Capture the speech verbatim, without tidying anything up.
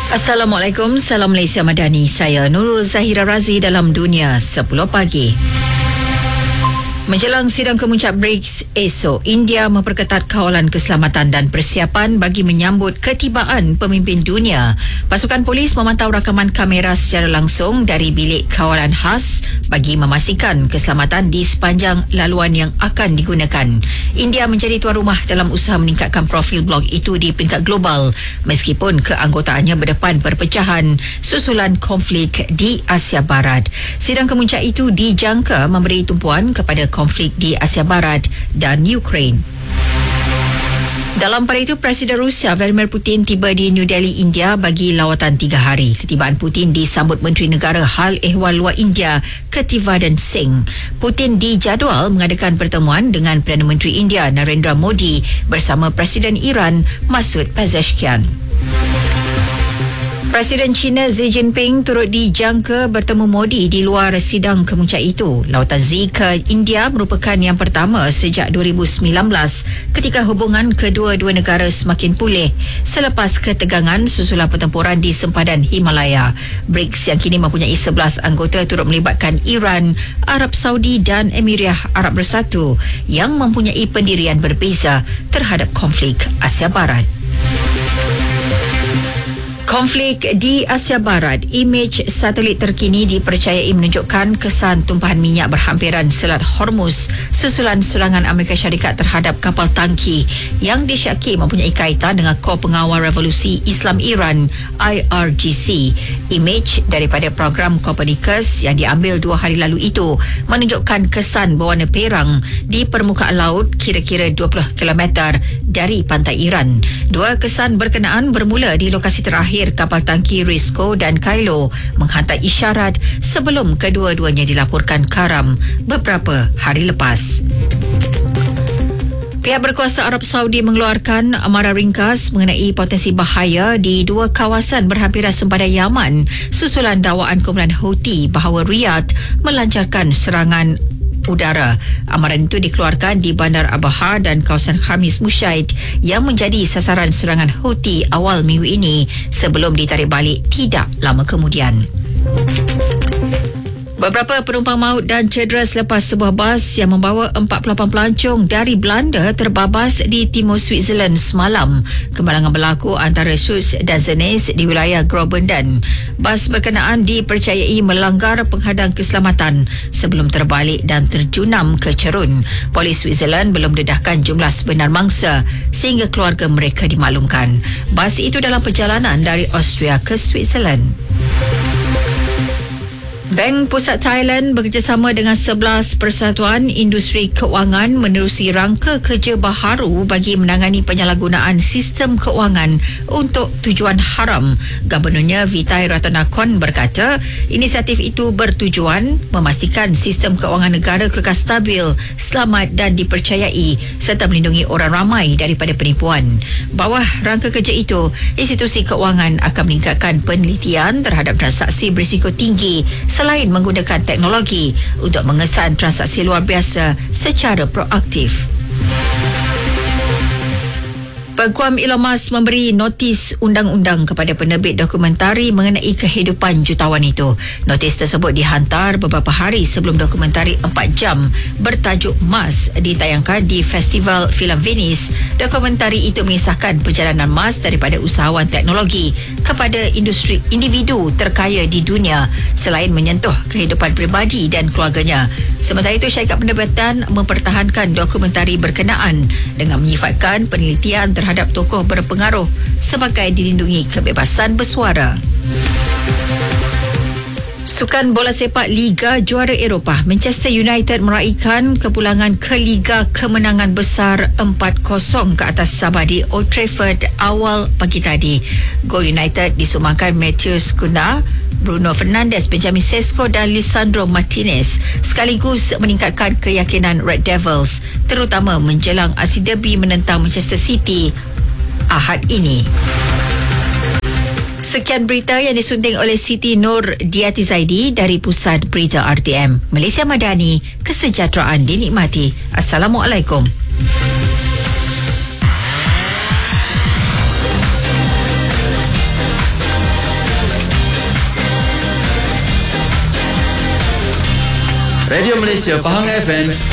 Assalamualaikum, salam Malaysia Madani. Saya Nurul Zahira Razi dalam Dunia sepuluh pagi. Menjelang sidang kemuncak B R I C S esok, India memperketat kawalan keselamatan dan persiapan bagi menyambut ketibaan pemimpin dunia. Pasukan polis memantau rakaman kamera secara langsung dari bilik kawalan khas bagi memastikan keselamatan di sepanjang laluan yang akan digunakan. India menjadi tuan rumah dalam usaha meningkatkan profil blog itu di peringkat global meskipun keanggotaannya berdepan perpecahan susulan konflik di Asia Barat. Sidang kemuncak itu dijangka memberi tumpuan kepada konflik di Asia Barat dan Ukraine. Dalam pada itu, Presiden Rusia Vladimir Putin tiba di New Delhi, India bagi lawatan tiga hari. Ketibaan Putin disambut Menteri Negara Hal Ehwal Luar India Ketivadan Singh. Putin dijadual mengadakan pertemuan dengan Perdana Menteri India Narendra Modi bersama Presiden Iran Masoud Pezeshkian. Presiden China Xi Jinping turut dijangka bertemu Modi di luar sidang kemuncak itu. Lawatan Xi ke India merupakan yang pertama sejak dua ribu sembilan belas ketika hubungan kedua-dua negara semakin pulih selepas ketegangan susulan pertempuran di sempadan Himalaya. B R I C S yang kini mempunyai sebelas anggota turut melibatkan Iran, Arab Saudi dan Emirah Arab Bersatu yang mempunyai pendirian berbeza terhadap konflik Asia Barat. Konflik di Asia Barat, imej satelit terkini dipercayai menunjukkan kesan tumpahan minyak berhampiran Selat Hormuz susulan serangan Amerika Syarikat terhadap kapal tangki yang disyaki mempunyai kaitan dengan Kor Pengawal Revolusi Islam Iran I R G C. Imej daripada program Copernicus yang diambil dua hari lalu itu menunjukkan kesan berwarna perang di permukaan laut kira-kira dua puluh kilometer dari pantai Iran. Dua kesan berkenaan bermula di lokasi terakhir kapal tangki Risco dan Kailo menghantar isyarat sebelum kedua-duanya dilaporkan karam beberapa hari lepas. Pihak berkuasa Arab Saudi mengeluarkan amaran ringkas mengenai potensi bahaya di dua kawasan berhampiran sempadan Yaman susulan dakwaan kumpulan Houthi bahawa Riyadh melancarkan serangan udara. Amaran itu dikeluarkan di Bandar Abha dan kawasan Khamis Mushaid yang menjadi sasaran serangan Houthi awal minggu ini sebelum ditarik balik tidak lama kemudian. Beberapa penumpang maut dan cedera selepas sebuah bas yang membawa empat puluh lapan pelancong dari Belanda terbabas di timur Switzerland semalam. Kemalangan berlaku antara Sus dan Zernez di wilayah Graubünden. Bas berkenaan dipercayai melanggar penghadang keselamatan sebelum terbalik dan terjunam ke cerun. Polis Switzerland belum dedahkan jumlah sebenar mangsa sehingga keluarga mereka dimaklumkan. Bas itu dalam perjalanan dari Austria ke Switzerland. Bank Pusat Thailand bekerjasama dengan sebelas persatuan industri kewangan menerusi rangka kerja baharu bagi menangani penyalahgunaan sistem kewangan untuk tujuan haram. Gubernurnya Vitai Ratanakon berkata, inisiatif itu bertujuan memastikan sistem kewangan negara kekal stabil, selamat dan dipercayai serta melindungi orang ramai daripada penipuan. Bawah rangka kerja itu, institusi kewangan akan meningkatkan penelitian terhadap transaksi berisiko tinggi selain menggunakan teknologi untuk mengesan transaksi luar biasa secara proaktif. Peguam Elon Musk memberi notis undang-undang kepada penerbit dokumentari mengenai kehidupan jutawan itu. Notis tersebut dihantar beberapa hari sebelum dokumentari empat jam bertajuk Musk ditayangkan di Festival Filem Venice. Dokumentari itu mengisahkan perjalanan Musk daripada usahawan teknologi kepada industri individu terkaya di dunia selain menyentuh kehidupan peribadi dan keluarganya. Sementara itu, syarikat penerbitan mempertahankan dokumentari berkenaan dengan menyifatkan penelitian terhadap terhadap tokoh berpengaruh sebagai dilindungi kebebasan bersuara. Sukan bola sepak Liga Juara Eropah, Manchester United meraihkan kepulangan ke Liga kemenangan besar empat kosong ke atas Sabah di Old Trafford awal pagi tadi. Gol United disumbangkan Matheus Cunha, Bruno Fernandes, Benjamin Sesko dan Lisandro Martinez sekaligus meningkatkan keyakinan Red Devils terutama menjelang aksi derby menentang Manchester City Ahad ini. Sekian berita yang disunting oleh Siti Nur Diati Zaidi dari Pusat Berita R T M. Malaysia Madani, kesejahteraan dinikmati. Assalamualaikum. Radio Malaysia Pahang F M